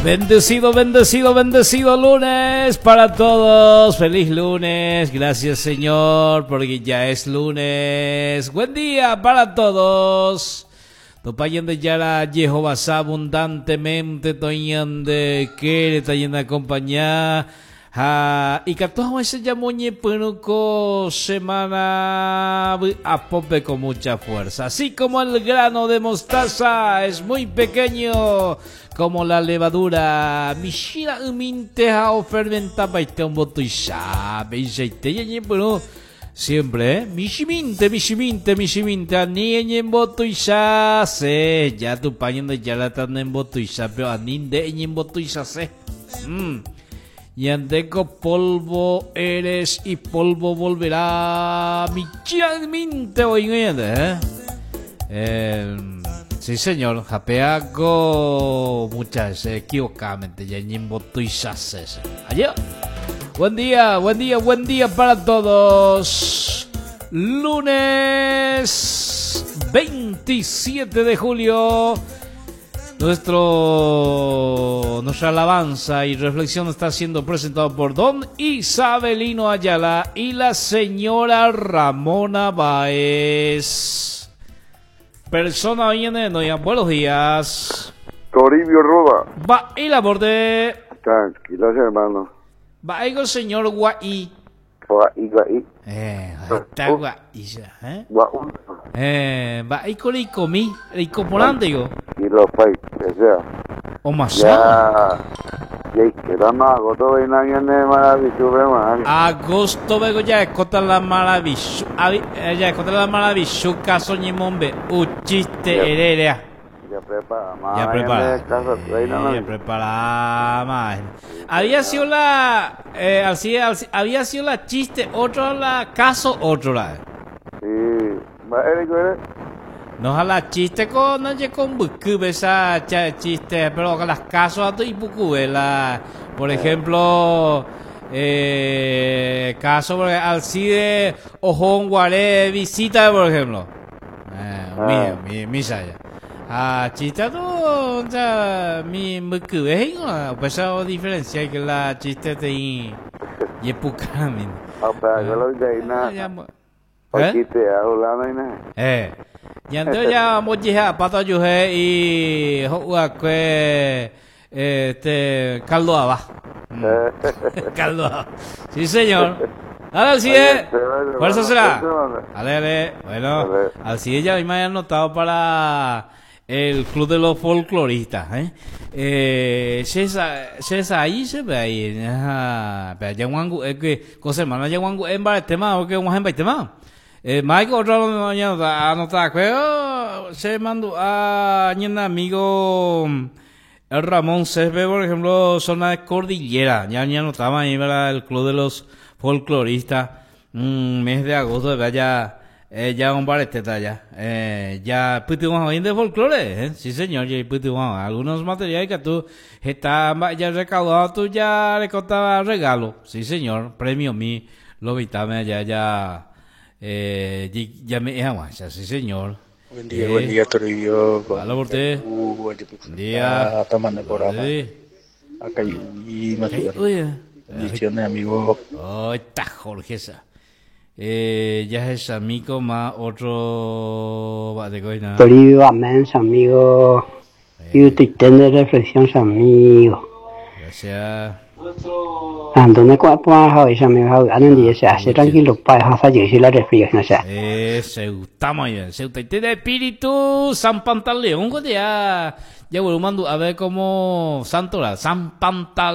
Bendecido, bendecido, bendecido lunes para todos. Feliz lunes. Gracias, Señor, porque ya es lunes. Buen día para todos. Topayan de Yara, Jehová abundantemente, toyande, que le tayen acompañar. Y que todos veces ya moñe penuco semana a pope con mucha fuerza. Así como el grano de mostaza es muy pequeño como la levadura. Mishira uminte o fermenta baite un boto y sabe y pero siempre, mishiminte, ni en boto y se ya tu paño de ya la tan en boto y pero anin de en boto y se. Yandeco, polvo eres y polvo volverá. Michaminte oye, sí, señor. Japeaco muchas equivocadamente. Ya ni boto y saces. Allá. Buen día para todos. Lunes 27 de julio. Nuestra alabanza y reflexión está siendo presentado por Don Isabelino Ayala y la señora Ramona Baez. Persona viene, buenos días. Toribio Roda. Va y la borde. Tranquilos, hermano. Va y el señor Guaí. Guaí. Está Guaí, va y con el comí, el componente, digo. Y los países, o sea. O más. Ya quedamos agosto de año de maravilloso, agosto vego ya escota la maravilla. Ya escota la maravilla, caso ni mombe. Chiste hererea. Ya prepara más. Había sido la había sido la chiste, otro la caso, otro la. Sí, va no a la chiste con no con bucu esa chiste, pero con las casos a tu y bucu la, por ejemplo, caso Alcide Ojón Guaré visita, por ejemplo. Misa ya. Chiste no, ya mi bucu pues esa diferencia que la chiste te y pucamin. Yo lo de nada. Ya entonces ya mochija pata yuje y juega que caldo aba. Caldo aba. Sí, señor. Ahora sí, fuerza será. Ale. Bueno, así ya me han notado para el club de los folcloristas, ahí se ve ahí, pero ya wangu es que cosa hermana ya wangu en bar tema o que un ejemplo tema. Mike otro mañana anota que se mandó a mi amigo el Ramón Céspedes, por ejemplo, zona de Cordillera, ya anotaba ahí para el club de los folcloristas, mes de agosto, ya un bar ya putimos hoy de folclore, sí señor, ya putimos algunos materiales que tú está ya recaudado, tú ya le contaba regalo, sí señor, premio mi, lo vitame ya me sí señor. Buen día, Toribio. Hola por ti. Buen día. Tomando por acá y más bendiciones, amigo. Oh, está Jorge esa. Ya es amigo más otro de coina. Toribio, amén, amigo. Y te de reflexión, amigo. Gracias. Donde cuapa hoy se me va a andar se hace tranquilo para hacer que la reflexión sea. Se gusta muy bien. Se gusta de espíritu San Pantaleón, ya volvemos a ver cómo Santo San Pantaleón.